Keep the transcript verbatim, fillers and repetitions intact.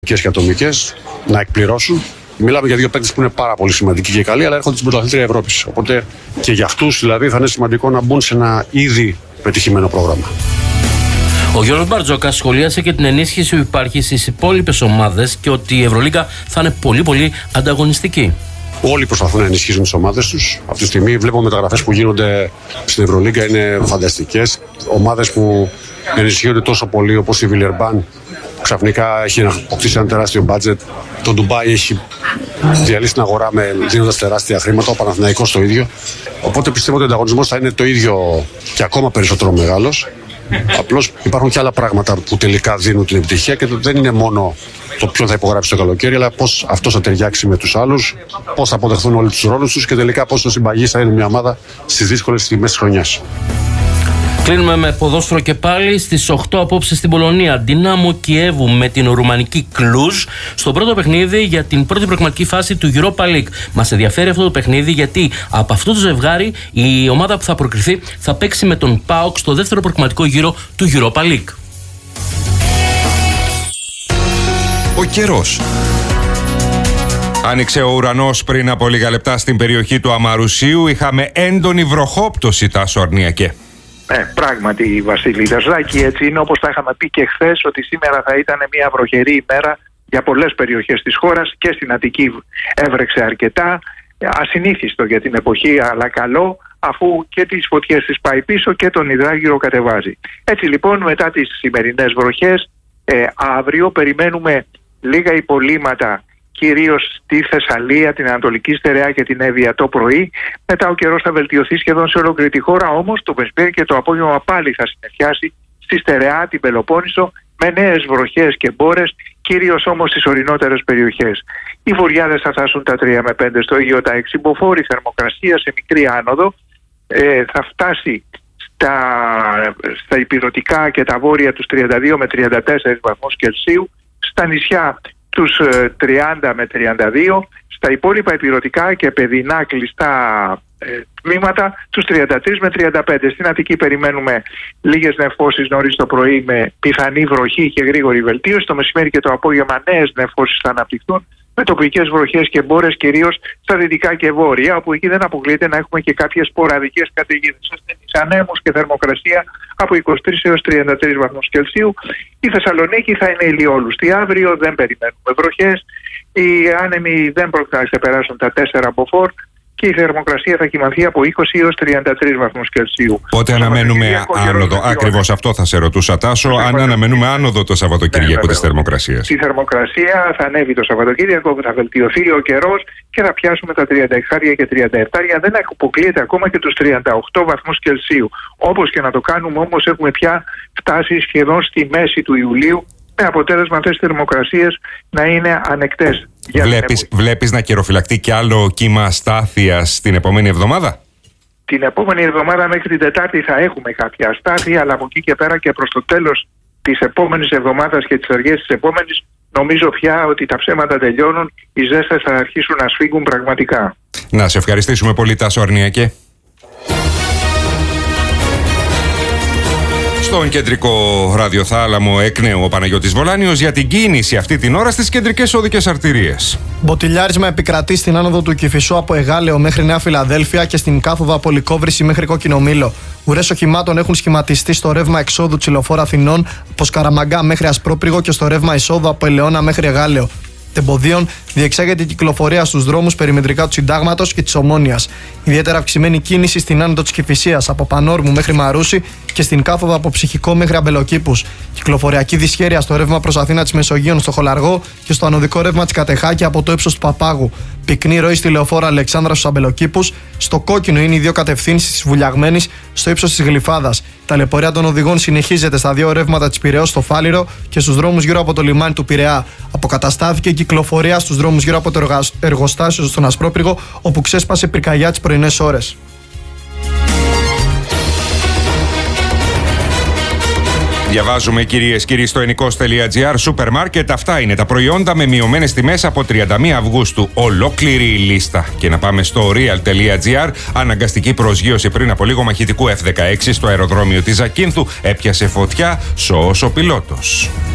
και ατομικές να εκπληρώσουν. Μιλάμε για δύο παίκτες που είναι πάρα πολύ σημαντικοί και καλοί, αλλά έρχονται στην πρωταθλήτρια Ευρώπης. Οπότε και για αυτούς δηλαδή θα είναι σημαντικό να μπουν σε ένα ήδη πετυχημένο πρόγραμμα. Ο Γιώργος Μπαρτζόκας σχολίασε και την ενίσχυση που υπάρχει στις υπόλοιπες ομάδες και ότι η Ευρωλίγκα θα είναι πολύ πολύ ανταγωνιστική. Όλοι προσπαθούν να ενισχύσουν τις ομάδες τους. Αυτή τη στιγμή βλέπω μεταγραφές που γίνονται στην Ευρωλίγκα, είναι φανταστικές. Ομάδες που ενισχύονται τόσο πολύ όπως η Βιλερμπάν, ξαφνικά έχει αποκτήσει ένα τεράστιο μπάτζετ. Το Ντουμπάι έχει διαλύσει την αγορά με, δίνοντας τεράστια χρήματα, ο Παναθηναϊκός το ίδιο. Οπότε πιστεύω ότι ο ανταγωνισμός θα είναι το ίδιο και ακόμα περισσότερο μεγάλος. Απλώς υπάρχουν και άλλα πράγματα που τελικά δίνουν την επιτυχία και δεν είναι μόνο το ποιον θα υπογράψει το καλοκαίρι, αλλά πώς αυτός θα ταιριάξει με τους άλλους, πώς θα αποδεχθούν όλοι τους ρόλους τους και τελικά πώς το συμπαγής θα είναι μια ομάδα στις δύσκολες στιγμές της χρονιάς. Κλείνουμε με ποδόσφαιρο και πάλι στις οκτώ απόψε στην Πολωνία. Ντίναμο Κιέβου με την ρουμανική Κλουζ στο πρώτο παιχνίδι για την πρώτη προκριματική φάση του Europa League. Μας ενδιαφέρει αυτό το παιχνίδι γιατί από αυτό το ζευγάρι η ομάδα που θα προκριθεί θα παίξει με τον ΠΑΟΚ στο δεύτερο προκριματικό γύρο του Europa League. Ο καιρός. Άνοιξε ο ουρανός πριν από λίγα λεπτά στην περιοχή του Αμαρουσίου. Είχαμε έντονη βροχόπτωση, Τάσο Αρνιακέ. Ναι, πράγματι, Βασίλη Δασδάκη, έτσι είναι όπως τα είχαμε πει και χθες, ότι σήμερα θα ήταν μια βροχερή ημέρα για πολλές περιοχές της χώρας και στην Αττική έβρεξε αρκετά, ασυνήθιστο για την εποχή, αλλά καλό, αφού και τις φωτιές της πάει πίσω και τον υδράγυρο κατεβάζει. Έτσι λοιπόν, μετά τις σημερινές βροχές, ε, αύριο περιμένουμε λίγα υπολείμματα, κυρίως στη Θεσσαλία, την Ανατολική Στερεά και την Εύβοια το πρωί. Μετά ο καιρός θα βελτιωθεί σχεδόν σε ολόκληρη τη χώρα, όμως το μεσημέρι και το απόγευμα πάλι θα συνεχιάσει στη Στερεά, την Πελοπόννησο, με νέες βροχές και μπόρες, κυρίως όμως στις ορεινότερες περιοχές. Οι βορειάδες θα φτάσουν τα τρία με πέντε στο Αιγαίο, τα έξι μποφόρ, η θερμοκρασία σε μικρή άνοδο ε, θα φτάσει στα, στα ηπειρωτικά και τα βόρεια τους τριάντα δύο με τριάντα τέσσερα βαθμούς Κελσίου, στα νησιά τους τριάντα με τριάντα δύο, στα υπόλοιπα ηπειρωτικά και παιδινά κλειστά ε, τμήματα τους τριάντα τρία με τριάντα πέντε. Στην Αττική περιμένουμε λίγες νεφώσεις νωρίς το πρωί με πιθανή βροχή και γρήγορη βελτίωση. Το μεσημέρι και το απόγευμα νέες νεφώσεις θα αναπτυχθούν με τοπικές βροχές και μπόρες, κυρίως στα δυτικά και βόρεια, όπου εκεί δεν αποκλείεται να έχουμε και κάποιες σποραδικές καταιγίδες. Ασθενείς ανέμους και θερμοκρασία από είκοσι τρεις έως τριάντα τρεις βαθμούς Κελσίου. Η Θεσσαλονίκη θα είναι ηλιόλουστη αύριο, δεν περιμένουμε βροχές. Οι άνεμοι δεν πρόκειται να ξεπεράσουν τα τέσσερα μποφόρ και η θερμοκρασία θα κυμανθεί από είκοσι έως τριάντα τρεις βαθμούς Κελσίου. Πότε αναμένουμε άνοδο? Ακριβώς αυτό θα σε ρωτούσα, Τάσο. Αν αναμένουμε άνοδο το Σαββατοκύριακο της θερμοκρασίας. Η θερμοκρασία θα ανέβει το Σαββατοκύριακο, θα βελτιωθεί ο καιρός και θα πιάσουμε τα τριάντα έξι και τριάντα επτά. Δεν αποκλείεται ακόμα και τους τριάντα οκτώ βαθμούς Κελσίου. Όπως και να το κάνουμε, όμως, έχουμε πια φτάσει σχεδόν στη μέση του Ιουλίου, με αποτέλεσμα αυτές τις θερμοκρασίες να είναι ανεκτές. Βλέπεις, βλέπεις να καιροφυλακτεί κι άλλο κύμα αστάθειας την επόμενη εβδομάδα? Την επόμενη εβδομάδα μέχρι την Τετάρτη θα έχουμε κάποια αστάθεια, αλλά από εκεί και πέρα και προς το τέλος της επόμενης εβδομάδας και τις αργές της επόμενης, νομίζω πια ότι τα ψέματα τελειώνουν, οι ζέστες θα αρχίσουν να σφίγγουν πραγματικά. Να σε ευχαριστήσουμε πολύ, Τάσο Αρνιακέ. Στον κεντρικό ραδιοθάλαμο εκ νέου ο Παναγιώτης Βολάνιος για την κίνηση αυτή την ώρα στις κεντρικές οδικές αρτηρίες. Μποτιλιάρισμα επικρατεί στην άνοδο του Κηφισού από Εγάλεο μέχρι Νέα Φιλαδέλφια και στην κάθοδο από Λυκόβρηση μέχρι Κόκκινο Μήλο. Ουρές οχημάτων έχουν σχηματιστεί στο ρεύμα εξόδου Τσιλοφόρα Αθηνών από Σκαραμαγκά μέχρι Ασπρόπριγο και στο ρεύμα εισόδου από Ελαιώνα μέχρι Εγάλεο. Τεμποδίων διεξάγεται η κυκλοφορία στους δρόμους περιμετρικά του Συντάγματος και της Ομόνοιας. Ιδιαίτερα αυξημένη κίνηση στην άνοδο της Κηφισίας από Πανόρμου μέχρι Μαρούση και στην κάθοδο από Ψυχικό μέχρι Αμπελοκήπους. Κυκλοφοριακή δυσχέρεια στο ρεύμα προς Αθήνα της Μεσογείων στο Χολαργό και στο ανωδικό ρεύμα της Κατεχάκη από το ύψος του Παπάγου. Πυκνή ροή στη λεωφόρα Αλεξάνδρα στους Αμπελοκήπους. Στο κόκκινο είναι οι δύο κατευθύνσεις της Βουλιαγμένης στο ύψος της Γλυφάδας. Η ταλαιπωρία των οδηγών συνεχίζεται στα δύο ρεύματα της Πειραιώς στο Φάληρο και στους δρόμους γύρω από το λιμάνι του Πειραιά. Αποκαταστάθηκε η κυκλοφορία στους δρόμους γύρω από το εργοστάσιο στον Ασπρόπριγο, όπου ξέσπασε πυρκαγιά τις πρωινές ώρες. Διαβάζουμε, κυρίες και κύριοι, στο ενικός τελεία τζι άρ. Σούπερ μάρκετ, αυτά είναι τα προϊόντα με μειωμένες τιμές από τριάντα μία Αυγούστου. Ολόκληρη η λίστα. Και να πάμε στο real τελεία τζι άρ. Αναγκαστική προσγείωση πριν από λίγο μαχητικού εφ δεκαέξι στο αεροδρόμιο της Ζακίνθου. Έπιασε φωτιά, σώος ο πιλότος.